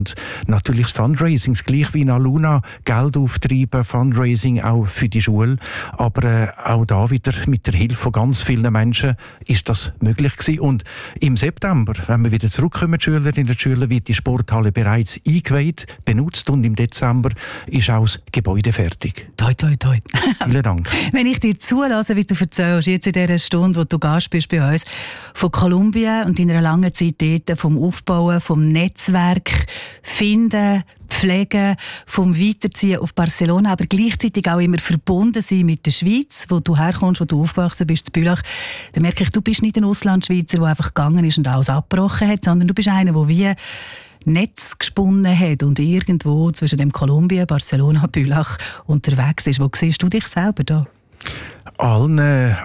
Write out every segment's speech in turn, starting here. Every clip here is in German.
Und natürlich das Fundraising, gleich wie in Aluna, Geld auftreiben, Fundraising auch für die Schule. Aber auch da wieder mit der Hilfe von ganz vielen Menschen ist das möglich gewesen. Und im September, wenn wir wieder zurückkommen, die Schülerinnen und Schüler, wird die Sporthalle bereits eingeweiht, benutzt und im Dezember ist auch das Gebäude fertig. Toi, toi, toi. Vielen Dank. Wenn ich dir zulasse, wie du erzählst, jetzt in dieser Stunde, wo du Gast bist bei uns, von Kolumbien und deiner langen Zeit dort, vom Aufbauen, vom Netzwerk, Finden, Pflegen, vom Weiterziehen auf Barcelona, aber gleichzeitig auch immer verbunden sein mit der Schweiz, wo du herkommst, wo du aufgewachsen bist, in Bülach. Da merke ich, du bist nicht ein Auslandschweizer, der einfach gegangen ist und alles abgebrochen hat, sondern du bist einer, der wie Netz gesponnen hat und irgendwo zwischen dem Kolumbien, Barcelona, Bülach unterwegs ist. Wo siehst du dich selber da? Allen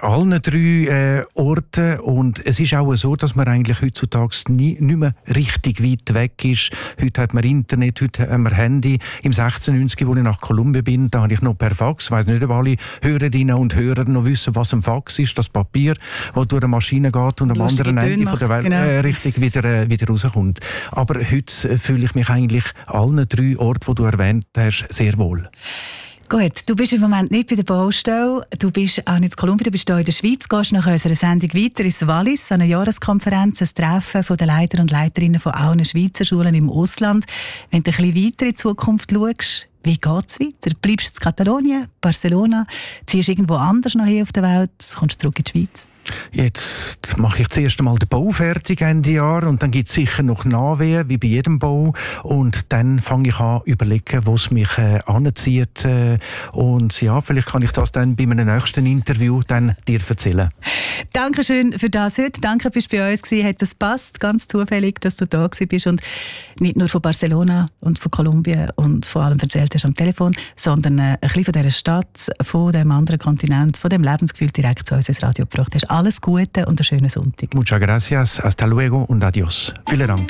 drei Orten. Und es ist auch so, dass man eigentlich heutzutage nicht mehr richtig weit weg ist. Heute hat man Internet, heute haben wir Handy. Im 1690, als ich nach Kolumbien bin, da habe ich noch per Fax. Ich weiss nicht, ob alle Hörerinnen und Hörer noch wissen, was ein Fax ist. Das Papier, das durch eine Maschine geht und am anderen Ende von der Welt genau. Richtig wieder rauskommt. Aber heute fühle ich mich eigentlich allen drei Orten, die du erwähnt hast, sehr wohl. Gut, du bist im Moment nicht bei der Baustelle, du bist auch nicht in Kolumbien, du bist hier in der Schweiz, gehst nach unserer Sendung weiter ins Wallis, an einer Jahreskonferenz, ein Treffen von den Leiter und Leiterinnen von allen Schweizer Schulen im Ausland. Wenn du ein bisschen weiter in die Zukunft schaust, wie geht es weiter? Bleibst du in Katalonien, Barcelona, ziehst du irgendwo anders noch hier auf der Welt, kommst du zurück in die Schweiz? Jetzt mache ich zuerst einmal den Bau fertig Ende Jahr und dann gibt es sicher noch Nachwehen, wie bei jedem Bau. Und dann fange ich an überlegen, wo es mich anzieht. Und ja, vielleicht kann ich das dann bei meinem nächsten Interview dann dir erzählen. Dankeschön für das heute. Danke, dass du bei uns warst. Hat das passt? Ganz zufällig, dass du da bist und nicht nur von Barcelona und von Kolumbien und vor allem erzählt hast am Telefon, sondern ein bisschen von dieser Stadt, von dem anderen Kontinent, von dem Lebensgefühl direkt zu uns ins Radio gebracht hast. Alles Gute und einen schönen Sonntag. Muchas gracias, hasta luego und adios. Vielen Dank.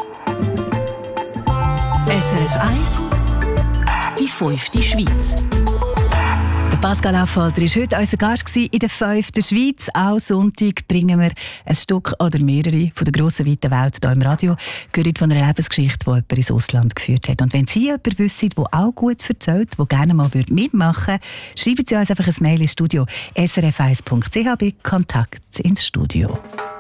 SRF 1, die 5. Schweiz. Der Pascal Affolter war heute unser Gast in der 5. Schweiz. Auch Sonntag bringen wir ein Stück oder mehrere von der grossen, weiten Welt hier im Radio. Gehört von einer Lebensgeschichte, die jemand ins Ausland geführt hat. Und wenn Sie jemanden wissen, der auch gut erzählt, der gerne mal mitmachen würde, schreiben Sie uns einfach ein Mail ins Studio srf1.ch bei Kontakt ins Studio.